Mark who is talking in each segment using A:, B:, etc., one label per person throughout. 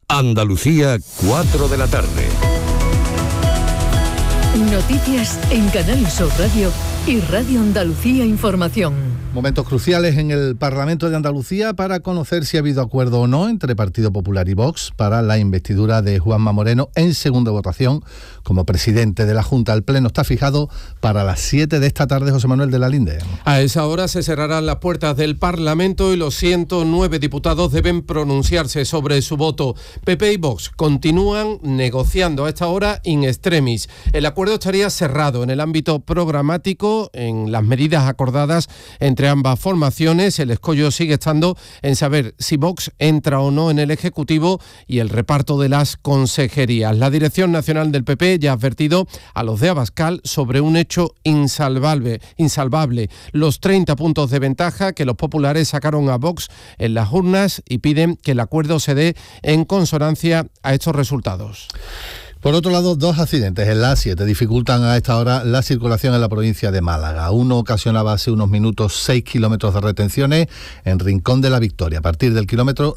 A: Andalucía, 4 de la tarde.
B: Noticias en Canal Sur Radio y Radio Andalucía Información.
C: Momentos cruciales en el Parlamento de Andalucía para conocer si ha habido acuerdo o no entre Partido Popular y Vox para la investidura de Juanma Moreno en segunda votación como presidente de la Junta. El pleno está fijado para las 7 de esta tarde, José Manuel de la Linde.
D: A esa hora se cerrarán las puertas del Parlamento y los 109 diputados deben pronunciarse sobre su voto. PP y Vox continúan negociando a esta hora in extremis. El acuerdo estaría cerrado en el ámbito programático, en las medidas acordadas entre ambas formaciones. El escollo sigue estando en saber si Vox entra o no en el Ejecutivo y el reparto de las consejerías. La Dirección Nacional del PP ya ha advertido a los de Abascal sobre un hecho insalvable. Los 30 puntos de ventaja que los populares sacaron a Vox en las urnas y piden que el acuerdo se dé en consonancia a estos resultados.
C: Por otro lado, 2 accidentes en la A7 dificultan a esta hora la circulación en la provincia de Málaga. Uno ocasionaba hace unos minutos 6 kilómetros de retenciones en Rincón de la Victoria, a partir del kilómetro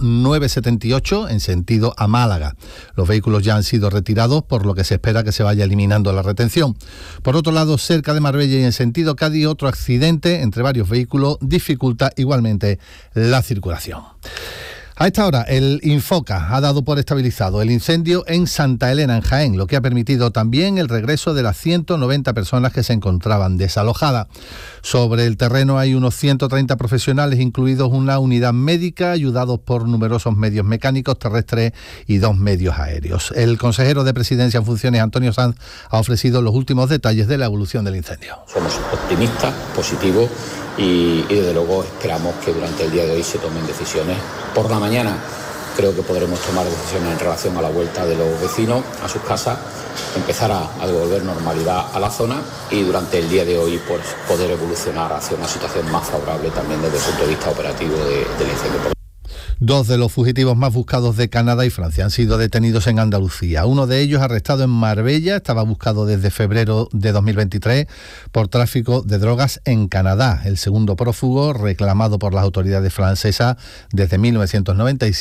C: 978 en sentido a Málaga. Los vehículos ya han sido retirados, por lo que se espera que se vaya eliminando la retención. Por otro lado, cerca de Marbella y en sentido Cádiz, otro accidente entre varios vehículos dificulta igualmente la circulación. A esta hora, el Infoca ha dado por estabilizado el incendio en Santa Elena, en Jaén, lo que ha permitido también el regreso de las 190 personas que se encontraban desalojadas. Sobre el terreno hay unos 130 profesionales, incluidos una unidad médica, ayudados por numerosos medios mecánicos, terrestres y 2 medios aéreos. El consejero de Presidencia en funciones, Antonio Sanz, ha ofrecido los últimos detalles de la evolución del incendio.
E: Somos optimistas, positivos y desde luego esperamos que durante el día de hoy se tomen decisiones. Por la mañana creo que podremos tomar decisiones en relación a la vuelta de los vecinos a sus casas, empezar a devolver normalidad a la zona y durante el día de hoy pues, poder evolucionar hacia una situación más favorable también desde el punto de vista operativo del incendio.
C: 2 de los fugitivos más buscados de Canadá y Francia han sido detenidos en Andalucía. Uno de ellos, arrestado en Marbella, estaba buscado desde febrero de 2023 por tráfico de drogas en Canadá. El segundo prófugo, reclamado por las autoridades francesas desde 1997,